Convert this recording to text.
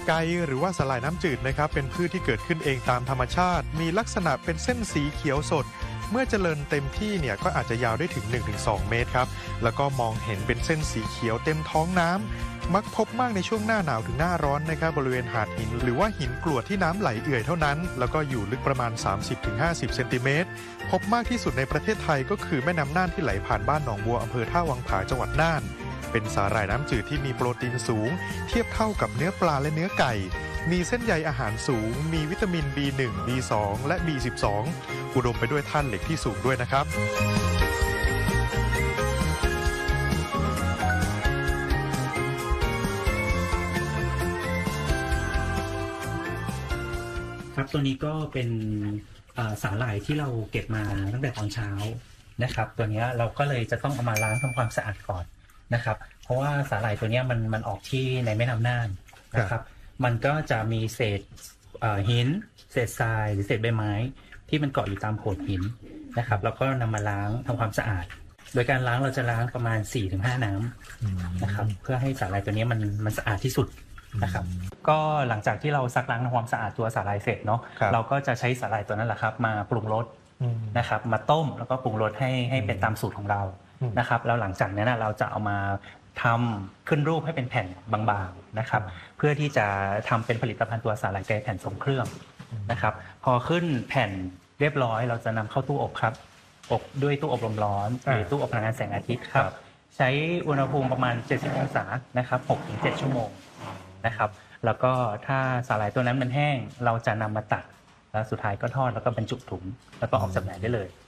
ไก่หรือว่าสาหร่ายน้ำจืดนะครับเป็นพืชที่เกิดขึ้นเองตามธรรมชาติมีลักษณะเป็นเส้นสีเขียวสดเมื่อเจริญเต็มที่เนี่ยก็อาจจะยาวได้ถึง 1-2 เมตรครับแล้วก็มองเห็นเป็นเส้นสีเขียวเต็มท้องน้ำมักพบมากในช่วงหน้าหนาวถึงหน้าร้อนนะครับบริเวณหาดหินหรือว่าหินกรวดที่น้ำไหลเอื่อยเท่านั้นแล้วก็อยู่ลึกประมาณ 30-50 เซนติเมตรพบมากที่สุดในประเทศไทยก็คือแม่น้ำน่านที่ไหลผ่านบ้านหนองบัวอำเภอท่าวังผาจังหวัดน่านเป็นสาหร่ายน้ำจืดที่มีโปรตีนสูงเทียบเท่ากับเนื้อปลาและเนื้อไก่มีเส้นใยอาหารสูงมีวิตามิน B1 B2 และ B12 อุดมไปด้วยธาตุเหล็กที่สูงด้วยนะครับครับตัวนี้ก็เป็นสาหร่ายที่เราเก็บมาตั้งแต่ตอนเช้านะครับตัวนี้เราก็เลยจะต้องเอามาล้างทำความสะอาดก่อนนะครับเพราะว่าสาหร่ายตัวนี้มันออกที่ในแม่น้ำน่านนะครับมันก็จะมีเศษหินเศษทรายหรือเศษใบไม้ที่มันเกาะอยู่ตามโขดหินนะครับแล้วก็นำมาล้างทำความสะอาดโดยการล้างเราจะล้างประมาณ 4-5 น้ำนะครับเพื่อให้สาหร่ายตัวนี้มันสะอาดที่สุดนะครับก็หลังจากที่เราซักล้างทำความสะอาดตัวสาหร่ายเสร็จเนาะเราก็จะใช้สาหร่ายตัวนั้นแหละครับมาปรุงรสนะครับมาต้มแล้วก็ปรุงรสให้เป็นตามสูตรของเรานะครับแล้วหลังจากนั้นเราจะเอามาทำขึ้นรูปให้เป็นแผ่นบางๆนะครับเพื่อที่จะทำเป็นผลิตภัณฑ์ตัวสาหร่ายไก่แผ่นทรงเครื่องนะครับพอขึ้นแผ่นเรียบร้อยเราจะนำเข้าตู้อบครับอบด้วยตู้อบลมร้อนหรือตู้อบพลังงานแสงอาทิตย์ครับใช้อุณหภูมิประมาณ70องศานะครับ 6-7 ชั่วโมงนะครับแล้วก็ถ้าสาหร่ายตัวนั้นมันแห้งเราจะนำมาตัดแล้วสุดท้ายก็ทอดแล้วก็บรรจุถุงแล้วก็ออกจำหน่ายได้เลย